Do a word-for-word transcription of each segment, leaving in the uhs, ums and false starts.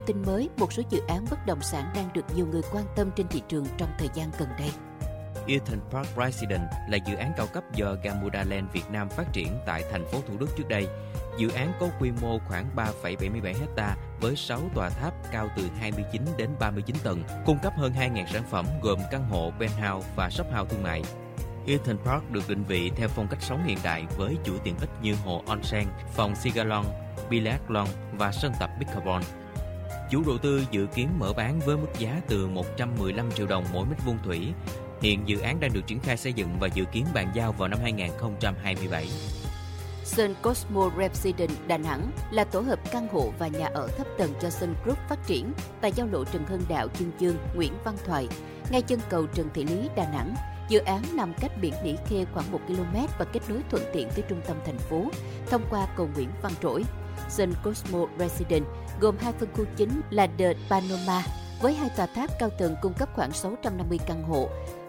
Tin mới, một số dự án bất động sản đang được nhiều người quan tâm trên thị trường trong thời gian gần đây. Eaton Park Residence là dự án cao cấp do Gamuda Land Việt Nam phát triển tại thành phố Thủ Đức trước đây. Dự án có quy mô khoảng ba phẩy bảy mươi bảy héc ta với sáu tòa tháp cao từ hai mươi chín đến ba mươi chín tầng, cung cấp hơn hai nghìn sản phẩm gồm căn hộ, penthouse và shophouse thương mại. Eaton Park được định vị theo phong cách sống hiện đại với chuỗi tiện ích như hồ onsen, phòng cigar-lounge, billiard lounge và sân tập pickleball. Chủ đầu tư dự kiến mở bán với mức giá từ một trăm mười lăm triệu đồng mỗi mét vuông thủy. Hiện dự án đang được triển khai xây dựng và dự kiến bàn giao vào năm hai nghìn không trăm hai mươi bảy. Sun Cosmo Residence Đà Nẵng là tổ hợp căn hộ và nhà ở thấp tầng cho Sun Group phát triển tại giao lộ Trần Hưng Đạo, Chương Chương, Nguyễn Văn Thoại, ngay chân cầu Trần Thị Lý, Đà Nẵng. Dự án nằm cách biển Mỹ Khê khoảng một ki lô mét và kết nối thuận tiện tới trung tâm thành phố thông qua cầu Nguyễn Văn Trỗi. Sun Cosmo Residence gồm hai phân khu chính là The Panorama với hai tòa tháp cao tầng cung cấp khoảng sáu trăm năm mươi căn hộ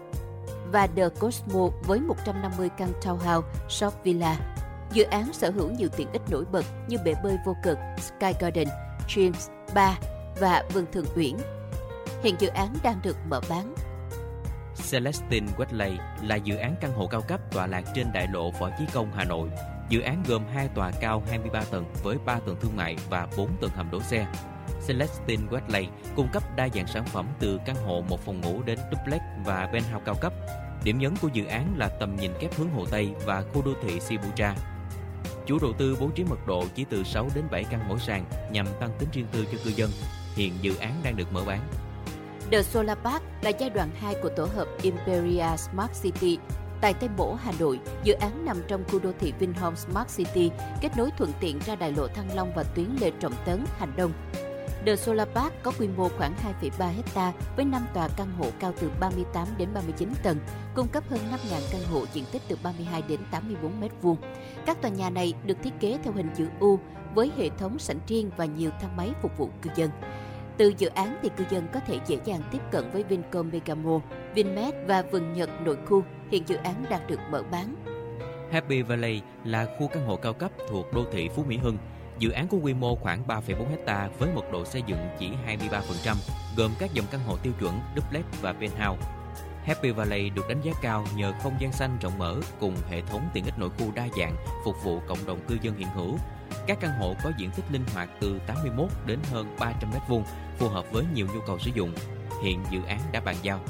và The Cosmo với một trăm năm mươi căn townhouse, shop villa. Dự án sở hữu nhiều tiện ích nổi bật như bể bơi vô cực, Sky Garden, Dreams, Bar và vườn thượng uyển. Hiện dự án đang được mở bán. Celestine Westlake là dự án căn hộ cao cấp tọa lạc trên đại lộ Võ Chí Công, Hà Nội. Dự án gồm hai tòa cao hai mươi ba tầng với ba tầng thương mại và bốn tầng hầm đỗ xe. Celestine Westlake cung cấp đa dạng sản phẩm từ căn hộ một phòng ngủ đến duplex và penthouse cao cấp. Điểm nhấn của dự án là tầm nhìn kép hướng Hồ Tây và khu đô thị Sibuya. Chủ đầu tư bố trí mật độ chỉ từ sáu đến bảy căn mỗi sàn nhằm tăng tính riêng tư cho cư dân. Hiện dự án đang được mở bán. The Solar Park là giai đoạn hai của tổ hợp Imperial Smart City tại Tây Mỗ, Hà Nội. Dự án nằm trong khu đô thị Vinhome Smart City, kết nối thuận tiện ra đại lộ Thăng Long và tuyến Lê Trọng Tấn, Hành Đông. The Solar Park có quy mô khoảng hai phẩy ba héc ta với năm tòa căn hộ cao từ ba mươi tám đến ba mươi chín tầng, cung cấp hơn năm nghìn căn hộ diện tích từ ba mươi hai đến tám mươi bốn mét vuông. Các tòa nhà này được thiết kế theo hình chữ U với hệ thống sảnh riêng và nhiều thang máy phục vụ cư dân. Từ dự án thì cư dân có thể dễ dàng tiếp cận với Vincom Megamall, Vinmed và Vườn Nhật nội khu. Hiện dự án đang được mở bán. Happy Valley là khu căn hộ cao cấp thuộc đô thị Phú Mỹ Hưng. Dự án có quy mô khoảng ba phẩy bốn héc ta với mật độ xây dựng chỉ hai mươi ba phần trăm, gồm các dòng căn hộ tiêu chuẩn, duplex và penthouse. Happy Valley được đánh giá cao nhờ không gian xanh rộng mở cùng hệ thống tiện ích nội khu đa dạng phục vụ cộng đồng cư dân hiện hữu. Các căn hộ có diện tích linh hoạt từ tám mươi mốt đến hơn ba trăm mét vuông, phù hợp với nhiều nhu cầu sử dụng. Hiện dự án đã bàn giao.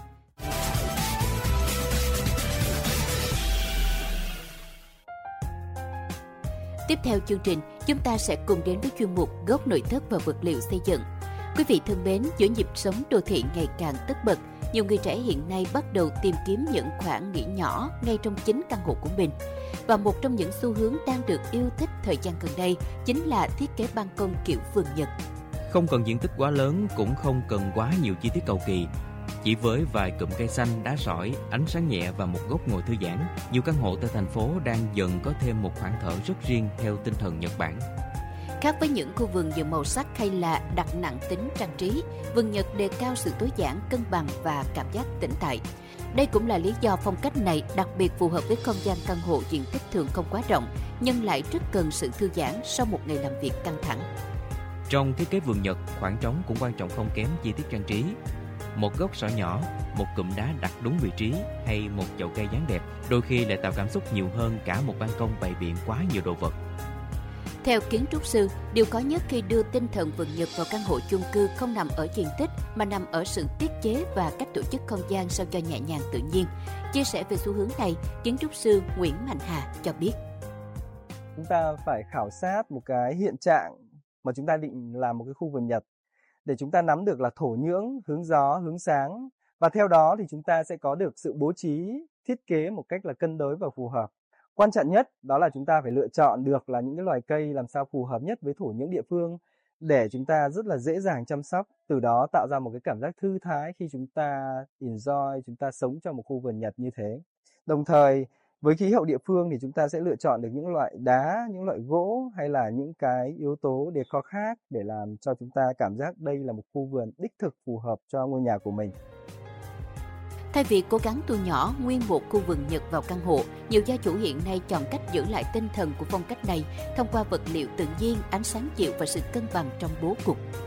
Tiếp theo chương trình, chúng ta sẽ cùng đến với chuyên mục Gốc nội thất và vật liệu xây dựng. Quý vị thân mến, giữa nhịp sống đô thị ngày càng tất bật, nhiều người trẻ hiện nay bắt đầu tìm kiếm những khoản nghỉ nhỏ ngay trong chính căn hộ của mình. Và một trong những xu hướng đang được yêu thích thời gian gần đây chính là thiết kế ban công kiểu vườn Nhật. Không cần diện tích quá lớn, cũng không cần quá nhiều chi tiết cầu kỳ. Chỉ với vài cụm cây xanh, đá sỏi, ánh sáng nhẹ và một góc ngồi thư giãn, nhiều căn hộ tại thành phố đang dần có thêm một khoảng thở rất riêng theo tinh thần Nhật Bản. Khác với những khu vườn nhiều màu sắc hay là đặt nặng tính trang trí, vườn Nhật đề cao sự tối giản, cân bằng và cảm giác tĩnh tại. Đây cũng là lý do phong cách này đặc biệt phù hợp với không gian căn hộ diện tích thường không quá rộng, nhưng lại rất cần sự thư giãn sau một ngày làm việc căng thẳng. Trong thiết kế vườn Nhật, khoảng trống cũng quan trọng không kém chi tiết trang trí. Một gốc sỏi nhỏ, một cụm đá đặt đúng vị trí hay một chậu cây dáng đẹp, đôi khi lại tạo cảm xúc nhiều hơn cả một ban công bày biện quá nhiều đồ vật. Theo kiến trúc sư, điều khó nhất khi đưa tinh thần vườn Nhật vào căn hộ chung cư không nằm ở diện tích mà nằm ở sự tiết chế và cách tổ chức không gian sao cho nhẹ nhàng tự nhiên. Chia sẻ về xu hướng này, kiến trúc sư Nguyễn Mạnh Hà cho biết. Chúng ta phải khảo sát một cái hiện trạng mà chúng ta định làm một cái khu vườn Nhật để chúng ta nắm được là thổ nhưỡng, hướng gió, hướng sáng, và theo đó thì chúng ta sẽ có được sự bố trí, thiết kế một cách là cân đối và phù hợp. Quan trọng nhất đó là chúng ta phải lựa chọn được là những cái loài cây làm sao phù hợp nhất với thổ nhưỡng địa phương để chúng ta rất là dễ dàng chăm sóc, từ đó tạo ra một cái cảm giác thư thái khi chúng ta enjoy, chúng ta sống trong một khu vườn Nhật như thế. Đồng thời với khí hậu địa phương thì chúng ta sẽ lựa chọn được những loại đá, những loại gỗ hay là những cái yếu tố decor khác để làm cho chúng ta cảm giác đây là một khu vườn đích thực phù hợp cho ngôi nhà của mình. Thay vì cố gắng thu nhỏ nguyên một khu vườn Nhật vào căn hộ, nhiều gia chủ hiện nay chọn cách giữ lại tinh thần của phong cách này thông qua vật liệu tự nhiên, ánh sáng dịu và sự cân bằng trong bố cục.